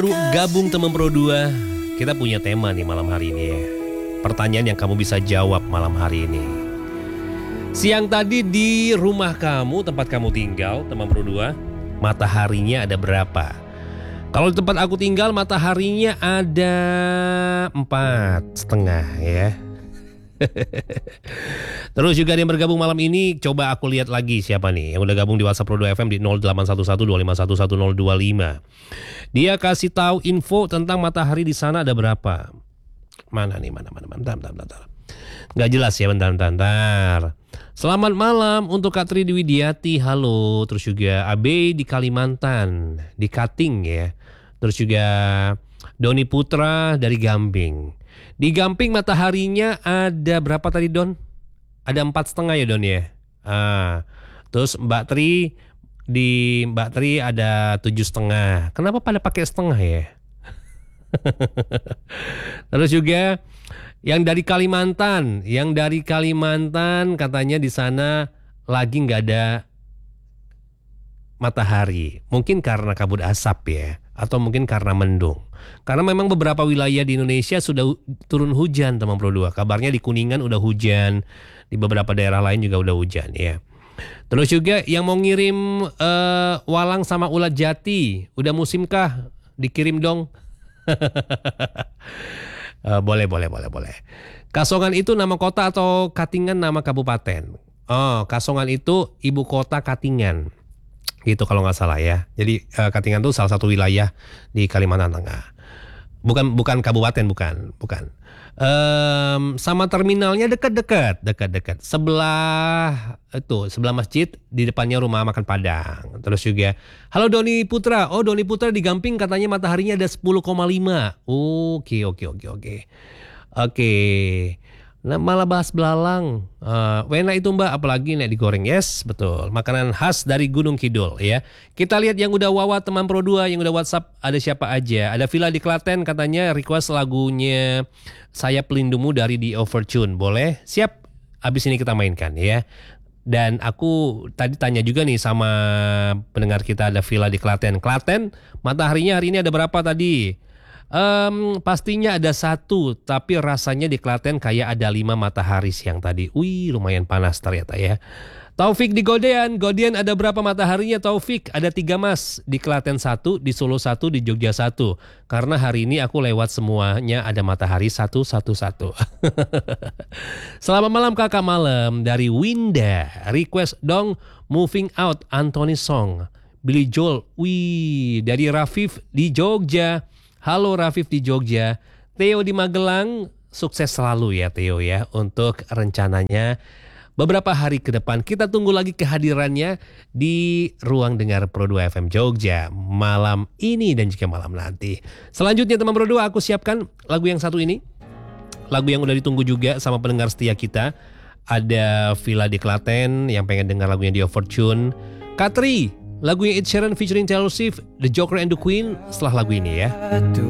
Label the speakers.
Speaker 1: Gabung teman Pro 2, kita punya tema nih malam hari ini ya. Pertanyaan yang kamu bisa jawab malam hari ini. Siang tadi di rumah kamu, tempat kamu tinggal, teman Pro 2, mataharinya ada berapa? Kalau di tempat aku tinggal mataharinya ada 4,5 ya. Terus juga yang bergabung malam ini, coba aku lihat lagi siapa nih yang udah gabung di WhatsApp Pro 2 FM di 081125111025. Dia kasih tahu info tentang matahari di sana ada berapa. Mana nih, mana. Bentar. Nggak jelas ya, bentar. Selamat malam untuk Kak Tri Widiati, halo. Terus juga Abe di Kalimantan, di Kating ya. Terus juga Doni Putra dari Gamping. Di Gamping mataharinya ada berapa tadi Don? Ada 4,5 ya Don ya. Terus Mbak Tri ada 7,5. Kenapa pada pakai setengah ya? Terus juga yang dari Kalimantan katanya di sana lagi nggak ada matahari. Mungkin karena kabut asap ya, atau mungkin karena mendung. Karena memang beberapa wilayah di Indonesia sudah turun hujan teman Pro 2. Kabarnya di Kuningan udah hujan, di beberapa daerah lain juga udah hujan ya. Terus juga yang mau ngirim walang sama ulat jati, udah musimkah? Dikirim dong. Boleh. Kasongan itu nama kota atau Katingan nama kabupaten? Oh, Kasongan itu ibu kota Katingan. Gitu kalau nggak salah ya. Jadi Katingan itu salah satu wilayah di Kalimantan Tengah. Bukan kabupaten, bukan. Sama terminalnya dekat. Sebelah masjid, di depannya rumah makan Padang. Terus juga, halo Doni Putra. Oh, Doni Putra di Gamping katanya mataharinya ada 10,5. Oke. Nah, malah bahas belalang. Wena itu Mbak, apalagi nek digoreng. Yes, betul. Makanan khas dari Gunung Kidul ya. Kita lihat yang udah wawa teman Pro 2, yang udah WhatsApp ada siapa aja. Ada Villa di Klaten katanya request lagunya Saya Pelindungmu dari The Overtune. Boleh? Siap. Abis ini kita mainkan ya. Dan aku tadi tanya juga nih sama pendengar kita, ada Villa di Klaten. Klaten, mataharinya hari ini ada berapa tadi? Pastinya ada 1, tapi rasanya di Klaten kayak ada 5 matahari siang tadi. Wih, lumayan panas ternyata ya. Taufik di Godean ada berapa mataharinya Taufik? Ada 3 mas, di Klaten 1, di Solo 1, di Jogja 1. Karena hari ini aku lewat semuanya ada matahari 1. Selamat malam kakak malam dari Winda. Request dong Moving Out Anthony Song, Billy Joel. Wih, dari Rafif di Jogja. Halo Rafif di Jogja. Theo di Magelang, sukses selalu ya Theo ya untuk rencananya beberapa hari ke depan. Kita tunggu lagi kehadirannya di Ruang Dengar Pro 2 FM Jogja malam ini dan juga malam nanti. Selanjutnya teman Pro 2, aku siapkan lagu yang satu ini. Lagu yang udah ditunggu juga sama pendengar setia kita. Ada Villa di Klaten yang pengen dengar lagunya The Overtune. Katri, lagunya Ed Sheeran featuring Taylor Swift, The Joker and the Queen setelah lagu ini ya.